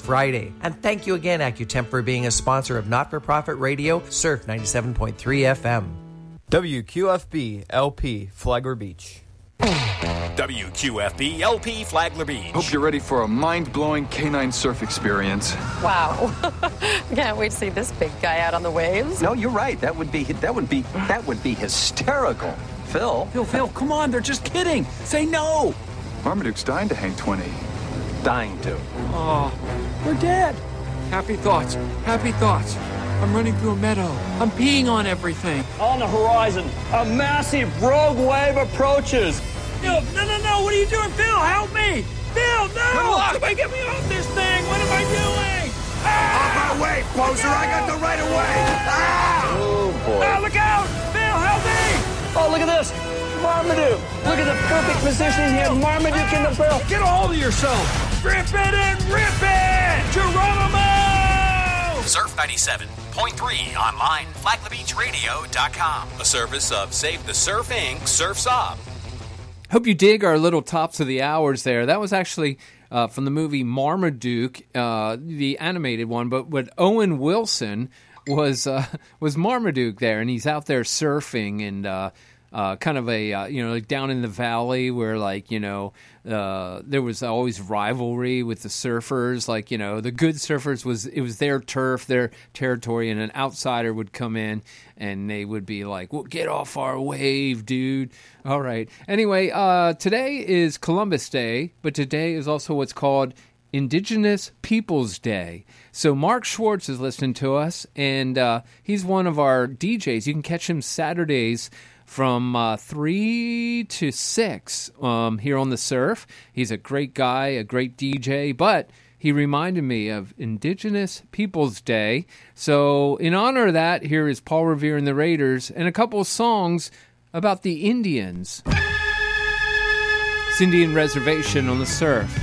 Friday. And thank you again, AccuTemp, for being a sponsor of Not-for-Profit Radio, Surf 97.3 FM. WQFB LP Flagler Beach. WQFB LP Flagler Beach. Hope you're ready for a mind-blowing canine surf experience. Wow. Can't wait to see this big guy out on the waves. No, you're right. That would be hysterical. Phil, come on. They're just kidding. Say no. Marmaduke's dying to hang 20. Dying to. Oh, we're dead. Happy thoughts. I'm running through a meadow. I'm peeing on everything. On the horizon, a massive rogue wave approaches. No, what are you doing? Phil, help me! Phil, no! Somebody get me off this thing! What am I doing? Off my way, poser! I got the right of way! Ah! Oh, boy. Oh, look out! Phil, help me! Oh, look at this! Marmaduke! Look at the perfect position here. Marmaduke in the barrel. Get a hold of yourself! Rip it and rip it! Geronimo! Surf 97.3 online, FlaglerBeachRadio.com. A service of Save the Surf Inc. Surf's Up. Hope you dig our little tops of the hours there. That was actually from the movie Marmaduke, the animated one, but with Owen Wilson was Marmaduke there, and he's out there surfing and kind of a like down in the valley where there was always rivalry with the surfers. The good surfers it was their turf, their territory, and an outsider would come in and they would be like, "Well, get off our wave, dude." All right. Anyway, today is Columbus Day, but today is also what's called Indigenous Peoples Day. So Mark Schwartz is listening to us, and he's one of our DJs. You can catch him Saturdays from 3 to 6 here on the Surf. He's a great guy, a great DJ, but he reminded me of Indigenous Peoples Day. So in honor of that, here is Paul Revere and the Raiders and a couple of songs about the Indians. It's Indian Reservation on the Surf.